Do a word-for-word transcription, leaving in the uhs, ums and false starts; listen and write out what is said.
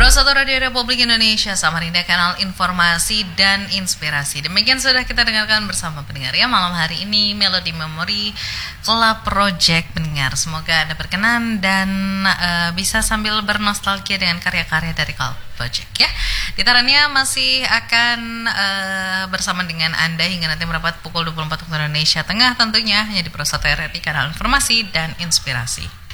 Satu Radio Republik Indonesia, Samarinda, kanal informasi dan inspirasi. Demikian sudah kita dengarkan bersama pendengar ya malam hari ini Melody Memory Club Project pendengar. Semoga Anda berkenan dan uh, bisa sambil bernostalgia dengan karya-karya dari Club Project ya. Gitarannya masih akan uh, bersama dengan Anda hingga nanti merapat pukul dua puluh empat waktu Indonesia Tengah tentunya hanya di Pro satu R R I kanal informasi dan inspirasi.